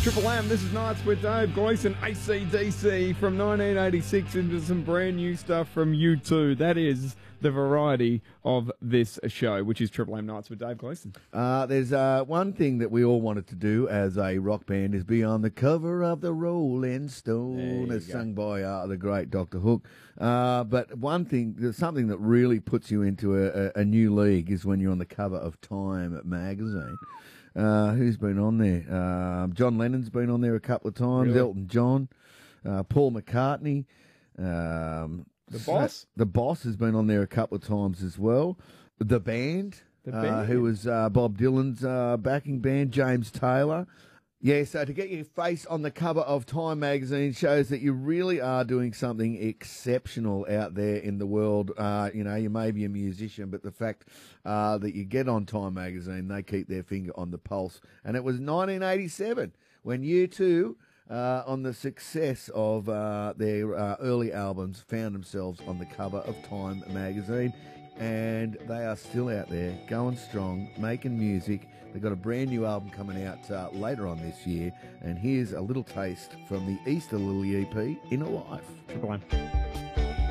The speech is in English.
Triple M, this is Nights with Dave Gleeson, AC/DC from 1986 into some brand new stuff from U2. That is the variety of this show, which is Triple M Nights with Dave Gleeson. There's one thing that we all wanted to do as a rock band is be on the cover of the Rolling Stone, as sung by the great Dr. Hook. But one thing, there's something that really puts you into a new league is when you're on the cover of Time magazine. Who's been on there? John Lennon's been on there a couple of times. Really? Elton John, Paul McCartney. The Boss? The Boss has been on there a couple of times as well. The Band, who was Bob Dylan's backing band, James Taylor. Yeah, so to get your face on the cover of Time magazine shows that you really are doing something exceptional out there in the world. You know, you may be a musician, but the fact that you get on Time magazine, they keep their finger on the pulse. And it was 1987 when U2, on the success of their early albums, found themselves on the cover of Time magazine. And they are still out there, going strong, making music. They've got a brand new album coming out later on this year. And here's a little taste from the Easter Lily EP, Inner Life. Triple M.